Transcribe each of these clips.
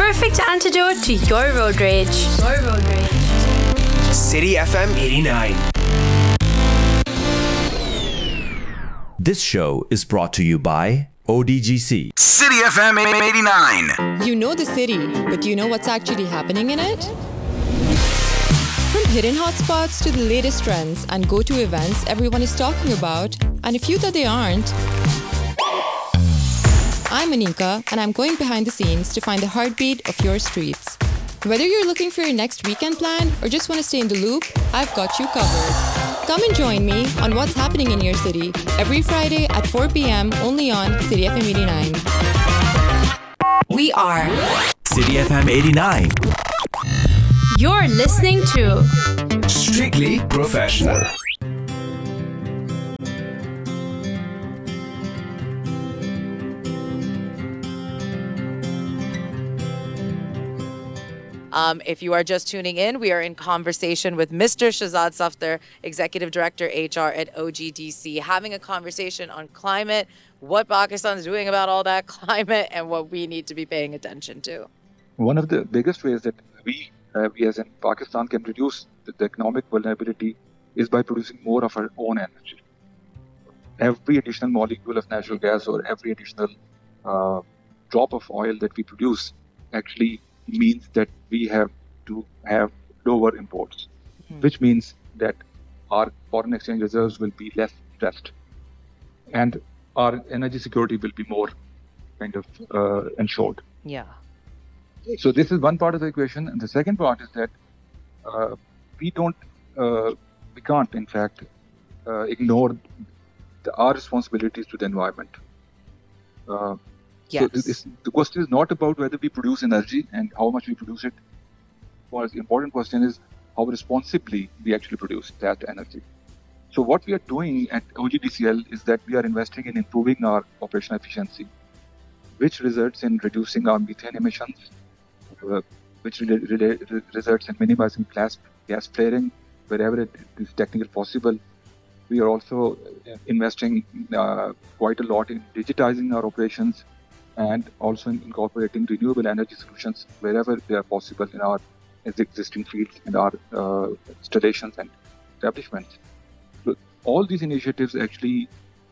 perfect antidote to your road rage. City FM 89. This show is brought to you by ODGC. City FM 89. You know the city, but do you know what's actually happening in it? From hidden hotspots to the latest trends and go-to events everyone is talking about, and a few that they aren't. I'm Anika, and I'm going behind the scenes to find the heartbeat of your streets. Whether you're looking for your next weekend plan or just want to stay in the loop, I've got you covered. Come and join me on what's happening in your city every Friday at 4 p.m. only on City FM 89. We are City FM 89. You're listening to Strictly Professional. If you are just tuning in, we are in conversation with Mr. Shahzad Safdar, Executive Director HR at OGDC, having a conversation on climate, what Pakistan is doing about all that climate, and what we need to be paying attention to. One of the biggest ways that we as in Pakistan can reduce the economic vulnerability is by producing more of our own energy. Every additional molecule of natural gas or every additional drop of oil that we produce actually means that we have to have lower imports, which means that our foreign exchange reserves will be less stressed and our energy security will be more kind of ensured. Yeah. So this is one part of the equation. And the second part is that we can't in fact ignore our responsibilities to the environment. Yes. So the question is not about whether we produce energy and how much we produce it. The important question is how responsibly we actually produce that energy. So what we are doing at OGDCL is that we are investing in improving our operational efficiency, which results in reducing our methane emissions, which results in minimizing gas flaring wherever it is technically possible. We are also investing quite a lot in digitizing our operations and also in incorporating renewable energy solutions wherever they are possible in our existing fields and our installations and establishments. So all these initiatives actually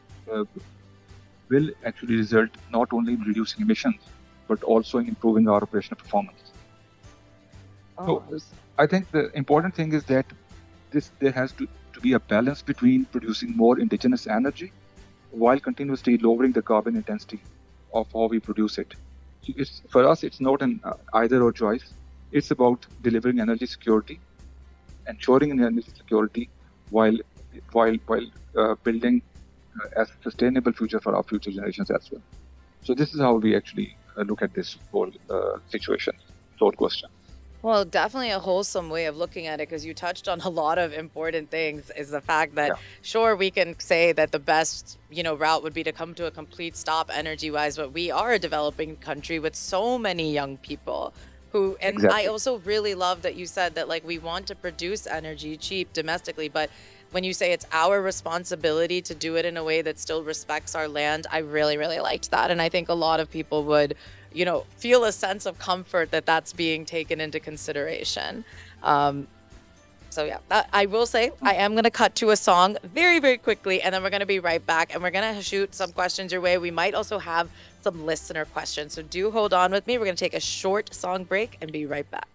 will actually result not only in reducing emissions, but also in improving our operational performance. So I think the important thing is that there has to be a balance between producing more indigenous energy while continuously lowering the carbon intensity of how we produce it. For us, it's not an either or choice. It's about delivering energy security, ensuring energy security while building a sustainable future for our future generations as well. So this is how we actually look at this whole situation, whole question. Well, definitely a wholesome way of looking at it, because you touched on a lot of important things, is the fact that, sure, we can say that the best, route would be to come to a complete stop energy-wise, but we are a developing country with so many young people who, and Exactly. I also really love that you said that, we want to produce energy cheap domestically, but when you say it's our responsibility to do it in a way that still respects our land, I really, really liked that. And I think a lot of people would feel a sense of comfort that that's being taken into consideration. So yeah, I will say I am going to cut to a song very, very quickly, and then we're going to be right back, and we're going to shoot some questions your way. We might also have some listener questions. So do hold on with me. We're going to take a short song break and be right back.